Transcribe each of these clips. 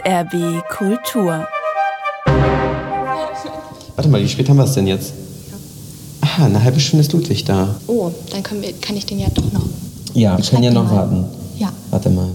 SRB Kultur. Warte mal, wie spät haben wir es denn jetzt? Aha, eine halbe Stunde ist Ludwig da. Oh, dann kann ich den ja doch noch. Ja, wir können ja noch warten. Ja. Warte mal.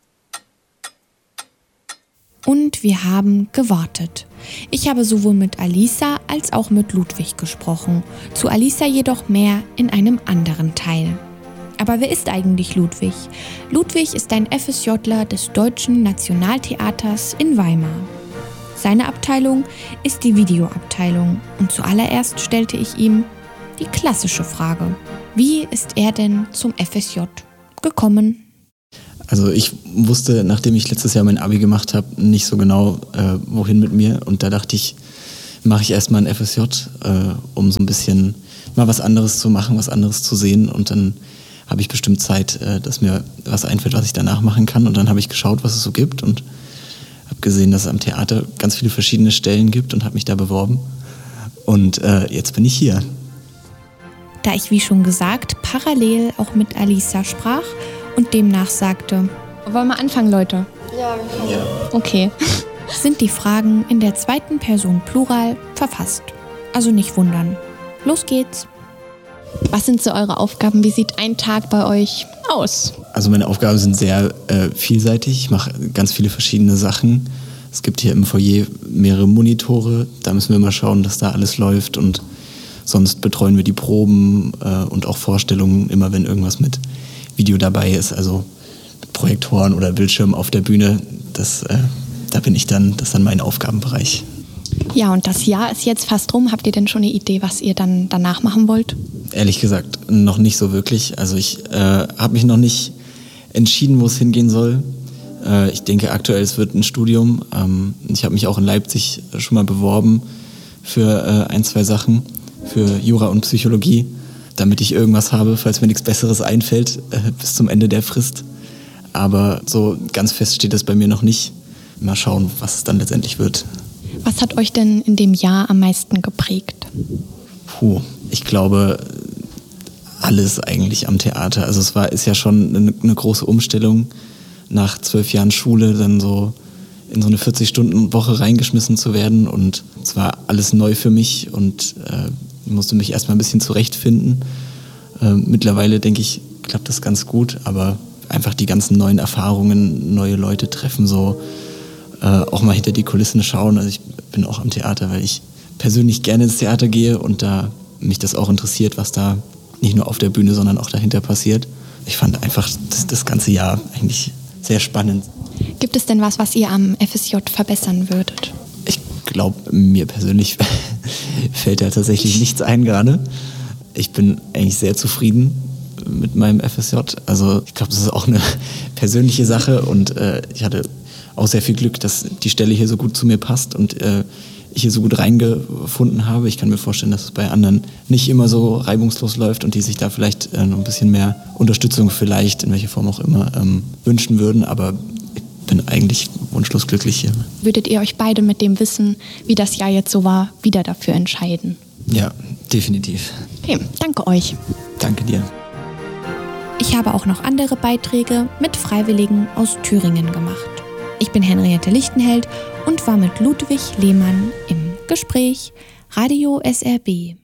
Und wir haben gewartet. Ich habe sowohl mit Alisa als auch mit Ludwig gesprochen. Zu Alisa jedoch mehr in einem anderen Teil. Aber wer ist eigentlich Ludwig? Ludwig ist ein FSJler des Deutschen Nationaltheaters in Weimar. Seine Abteilung ist die Videoabteilung. Und zuallererst stellte ich ihm die klassische Frage. Wie ist er denn zum FSJ gekommen? Also ich wusste, nachdem ich letztes Jahr mein Abi gemacht habe, nicht so genau, wohin mit mir. Und da dachte ich, mache ich erstmal ein FSJ, um so ein bisschen mal was anderes zu machen, was anderes zu sehen. Und dann habe ich bestimmt Zeit, dass mir was einfällt, was ich danach machen kann. Und dann habe ich geschaut, was es so gibt und habe gesehen, dass es am Theater ganz viele verschiedene Stellen gibt und habe mich da beworben. Und jetzt bin ich hier. Da ich, wie schon gesagt, parallel auch mit Alisa sprach und demnach sagte, wollen wir anfangen, Leute? Ja, wir fangen. Ja. Okay. Sind die Fragen in der zweiten Person Plural verfasst. Also nicht wundern. Los geht's. Was sind so eure Aufgaben? Wie sieht ein Tag bei euch aus? Also meine Aufgaben sind sehr vielseitig. Ich mache ganz viele verschiedene Sachen. Es gibt hier im Foyer mehrere Monitore. Da müssen wir mal schauen, dass da alles läuft. Und sonst betreuen wir die Proben und auch Vorstellungen, immer wenn irgendwas mit Video dabei ist. Also mit Projektoren oder Bildschirm auf der Bühne. Da bin ich dann, das ist dann mein Aufgabenbereich. Ja, und das Jahr ist jetzt fast rum. Habt ihr denn schon eine Idee, was ihr dann danach machen wollt? Ehrlich gesagt, noch nicht so wirklich. Also ich habe mich noch nicht entschieden, wo es hingehen soll. Ich denke aktuell, es wird ein Studium. Ich habe mich auch in Leipzig schon mal beworben für 1, 2 Sachen, für Jura und Psychologie, damit ich irgendwas habe, falls mir nichts Besseres einfällt, bis zum Ende der Frist. Aber so ganz fest steht das bei mir noch nicht. Mal schauen, was es dann letztendlich wird. Was hat euch denn in dem Jahr am meisten geprägt? Ich glaube, alles eigentlich am Theater. Also ist ja schon eine große Umstellung, nach 12 Jahren Schule dann so in so eine 40-Stunden-Woche reingeschmissen zu werden. Und es war alles neu für mich und ich musste mich erstmal ein bisschen zurechtfinden. Mittlerweile, denke ich, klappt das ganz gut, aber einfach die ganzen neuen Erfahrungen, neue Leute treffen, so auch mal hinter die Kulissen schauen. Also ich bin auch am Theater, weil ich persönlich gerne ins Theater gehe und da mich das auch interessiert, was da nicht nur auf der Bühne, sondern auch dahinter passiert. Ich fand einfach das ganze Jahr eigentlich sehr spannend. Gibt es denn was ihr am FSJ verbessern würdet? Ich glaube, mir persönlich fällt da tatsächlich nichts ein gerade. Ich bin eigentlich sehr zufrieden mit meinem FSJ. Also ich glaube, das ist auch eine persönliche Sache und ich hatte auch sehr viel Glück, dass die Stelle hier so gut zu mir passt und ich hier so gut reingefunden habe. Ich kann mir vorstellen, dass es bei anderen nicht immer so reibungslos läuft und die sich da vielleicht noch ein bisschen mehr Unterstützung vielleicht, in welcher Form auch immer, wünschen würden. Aber ich bin eigentlich wunschlos glücklich hier. Würdet ihr euch beide mit dem Wissen, wie das Jahr jetzt so war, wieder dafür entscheiden? Ja, definitiv. Okay, danke euch. Danke dir. Ich habe auch noch andere Beiträge mit Freiwilligen aus Thüringen gemacht. Ich bin Henriette Lichtenheld und war mit Ludwig Lehmann im Gespräch. Radio SRB.